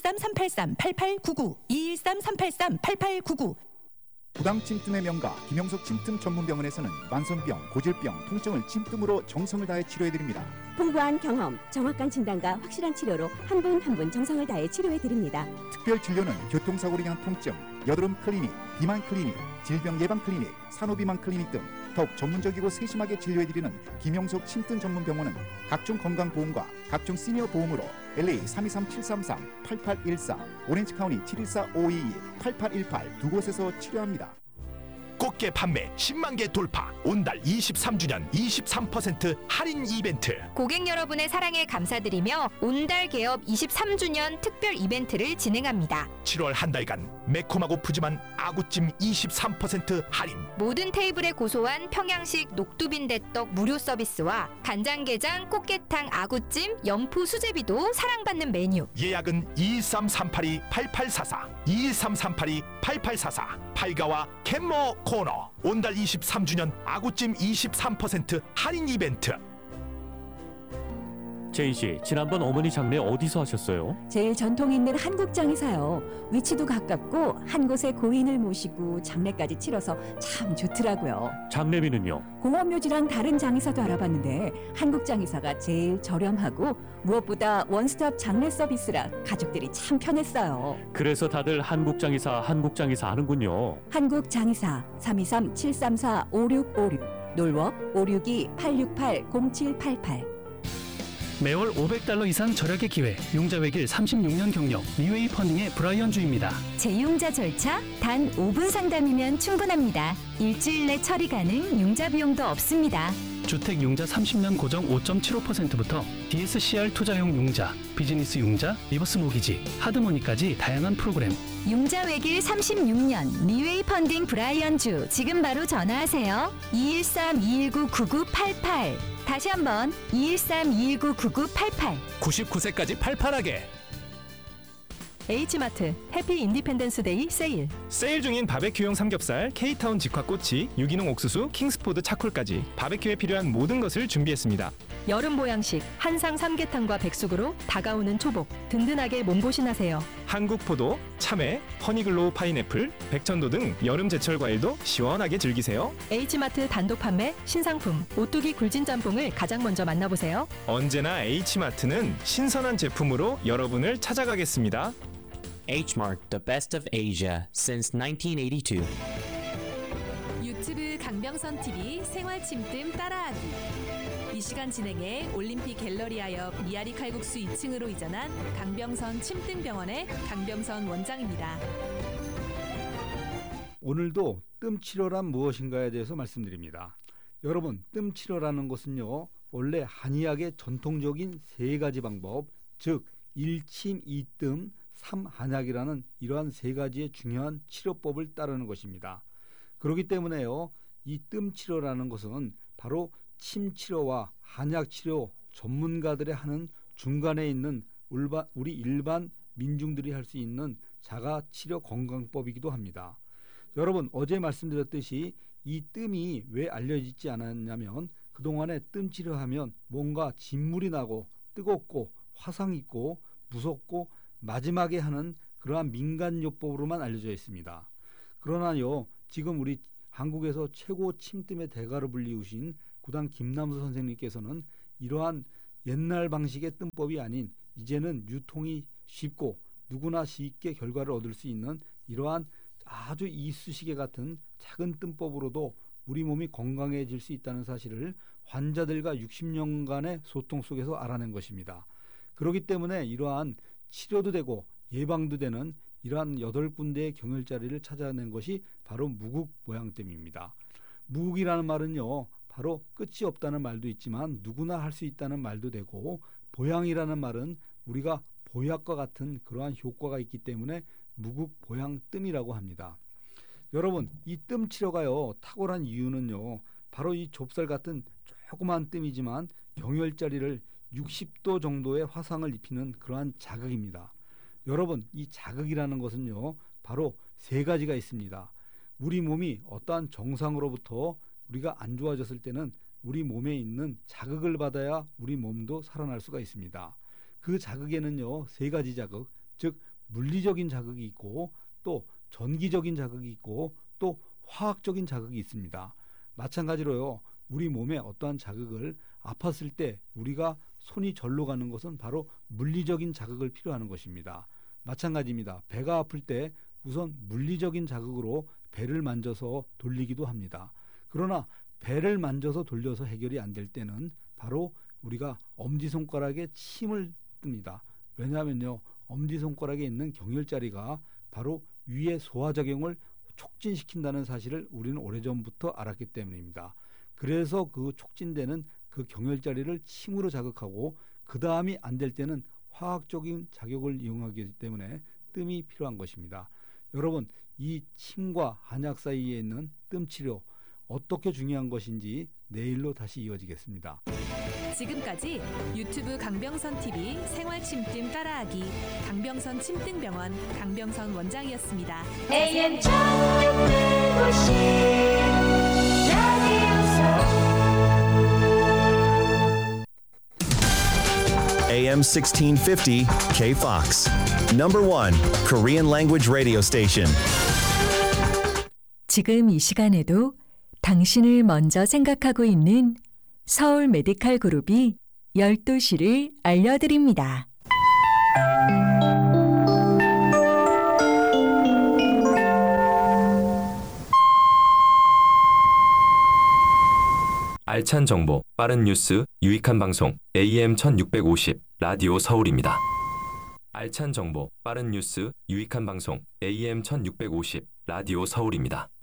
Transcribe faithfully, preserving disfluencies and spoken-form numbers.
이일삼 삼팔삼 팔팔구구 이일삼 삼팔삼 팔팔구구. 구강 침뜸의 명가 김영석 침뜸 전문병원에서는 만성병, 고질병, 통증을 침뜸으로 정성을 다해 치료해드립니다. 풍부한 경험, 정확한 진단과 확실한 치료로 한 분 한 분 정성을 다해 치료해드립니다. 특별 진료는 교통사고로 인한 통증, 여드름 클리닉, 비만 클리닉, 질병 예방 클리닉, 산후비만 클리닉 등 더욱 전문적이고 세심하게 진료해드리는 김영석 침뜸 전문병원은 각종 건강보험과 각종 시니어 보험으로 엘에이 삼이삼 칠삼삼 팔팔일사, 오렌지카운티 칠일사 오이이 팔팔일팔 두 곳에서 치료합니다. 꽃게 판매 십만 개 돌파. 온달 이십삼 주년 이십삼 퍼센트 할인 이벤트. 고객 여러분의 사랑에 감사드리며 온달 개업 이십삼 주년 특별 이벤트를 진행합니다. 칠월 한 달간 매콤하고 푸짐한 아구찜 이십삼 퍼센트 할인. 모든 테이블에 고소한 평양식 녹두빈대떡 무료 서비스와 간장게장, 꽃게탕, 아구찜, 연포 수제비도 사랑받는 메뉴. 예약은 이일삼삼팔이 팔팔사사 이일삼삼팔이 팔팔사사. 팔가와 캔머 코너. 온달 이십삼 주년 아구찜 이십삼 퍼센트 할인 이벤트. 제인 씨, 지난번 어머니 장례 어디서 하셨어요? 제일 전통 있는 한국장에서요. 위치도 가깝고 한 곳에 고인을 모시고 장례까지 치러서 참 좋더라고요. 장례비는요? 공원묘지랑 다른 장의사도 알아봤는데 한국장의사가 제일 저렴하고 무엇보다 원스톱 장례 서비스라 가족들이 참 편했어요. 그래서 다들 한국장의사 한국장의사 하는군요. 한국장의사 삼이삼 칠삼사 오육오육, 놀워 오육이 팔육팔 공칠팔팔. 매월 오백 달러 이상 절약의 기회, 융자 외길 삼십육 년 경력, 리웨이 펀딩의 브라이언 주입니다. 재융자 절차 단 오 분 상담이면 충분합니다. 일주일 내 처리 가능, 융자 비용도 없습니다. 주택 융자 삼십 년 고정 오 점 칠오 퍼센트부터 디에스씨알 투자용 융자, 비즈니스 융자, 리버스 모기지, 하드머니까지 다양한 프로그램. 융자 외길 삼십육 년 리웨이 펀딩 브라이언 주. 지금 바로 전화하세요. 이일삼 이일구 구구팔팔. 다시 한번 이일삼 이일구 구구팔팔. 구십구 세까지 팔팔하게. H마트 해피 인디펜던스 데이 세일. 세일 중인 바베큐용 삼겹살, K타운 직화꼬치, 유기농 옥수수, 킹스포드 차콜까지 바베큐에 필요한 모든 것을 준비했습니다. 여름 보양식 한상 삼계탕과 백숙으로 다가오는 초복 든든하게 몸보신하세요. 한국 포도, 참외, 허니글로우 파인애플, 백천도 등 여름 제철 과일도 시원하게 즐기세요. H마트 단독 판매 신상품 오뚜기 굴진 짬뽕을 가장 먼저 만나보세요. 언제나 H마트는 신선한 제품으로 여러분을 찾아가겠습니다. Hmart, the best of Asia since nineteen eighty-two. 유튜브 강병선 티비 생활 침뜸 따라하기. 이 시간 진행해 올림픽 갤러리아 옆 미아리 칼국수 이 층으로 이전한 강병선 침뜸병원의 강병선 원장입니다. 오늘도 뜸치료란 무엇인가에 대해서 말씀드립니다. 여러분, 뜸치료라는 것은요, 원래 한의학의 전통적인 세 가지 방법, 즉 일침, 이뜸, 삼한약이라는 이러한 세 가지의 중요한 치료법을 따르는 것입니다. 그렇기 때문에요, 이 뜸치료라는 것은 바로 침치료와 한약치료 전문가들이 하는 중간에 있는 우리 일반 민중들이 할 수 있는 자가치료 건강법이기도 합니다. 여러분, 어제 말씀드렸듯이 이 뜸이 왜 알려지지 않았냐면 그동안에 뜸치료하면 뭔가 진물이 나고 뜨겁고 화상 있고 무섭고 마지막에 하는 그러한 민간요법으로만 알려져 있습니다. 그러나요, 지금 우리 한국에서 최고 침뜸의 대가로 불리우신 구단 김남수 선생님께서는 이러한 옛날 방식의 뜸법이 아닌 이제는 유통이 쉽고 누구나 쉽게 결과를 얻을 수 있는 이러한 아주 이쑤시개 같은 작은 뜸법으로도 우리 몸이 건강해질 수 있다는 사실을 환자들과 육십 년간의 소통 속에서 알아낸 것입니다. 그렇기 때문에 이러한 치료도 되고 예방도 되는 이러한 여덟 군데의 경혈자리를 찾아낸 것이 바로 무국보양뜸입니다. 무국이라는 말은요, 바로 끝이 없다는 말도 있지만 누구나 할 수 있다는 말도 되고, 보양이라는 말은 우리가 보약과 같은 그러한 효과가 있기 때문에 무국보양뜸이라고 합니다. 여러분, 이 뜸 치료가요, 탁월한 이유는요, 바로 이 좁쌀 같은 조그만 뜸이지만 경혈자리를 육십 도 정도의 화상을 입히는 그러한 자극입니다. 여러분, 이 자극이라는 것은요, 바로 세 가지가 있습니다. 우리 몸이 어떠한 정상으로부터 우리가 안 좋아졌을 때는 우리 몸에 있는 자극을 받아야 우리 몸도 살아날 수가 있습니다. 그 자극에는요, 세 가지 자극, 즉 물리적인 자극이 있고 또 전기적인 자극이 있고 또 화학적인 자극이 있습니다. 마찬가지로요. 우리 몸에 어떠한 자극을 아팠을 때 우리가 손이 절로 가는 것은 바로 물리적인 자극을 필요하는 것입니다. 마찬가지입니다. 배가 아플 때 우선 물리적인 자극으로 배를 만져서 돌리기도 합니다. 그러나 배를 만져서 돌려서 해결이 안 될 때는 바로 우리가 엄지손가락에 침을 뜹니다. 왜냐하면요. 엄지손가락에 있는 경혈자리가 바로 위의 소화작용을 촉진시킨다는 사실을 우리는 오래전부터 알았기 때문입니다. 그래서 그 촉진되는 그 경혈자리를 침으로 자극하고 그 다음이 안 될 때는 화학적인 자극을 이용하기 때문에 뜸이 필요한 것입니다. 여러분, 이 침과 한약 사이에 있는 뜸 치료 어떻게 중요한 것인지 내일로 다시 이어지겠습니다. 지금까지 유튜브 강병선 티비 생활침뜸 따라하기 강병선 침뜸병원 강병선 원장이었습니다. 에이엠 천육백오십 에이엠 sixteen fifty K-Fox. Number one Korean language radio station. 지금 이 시간에도 당신을 먼저 생각하고 있는 서울 메디칼 그룹이 열두 시를 알려드립니다. 알찬 정보, 빠른 뉴스, 유익한 방송 에이엠 천육백오십 라디오 서울입니다. 알찬 정보, 빠른 뉴스, 유익한 방송 에이엠 천육백오십 라디오 서울입니다.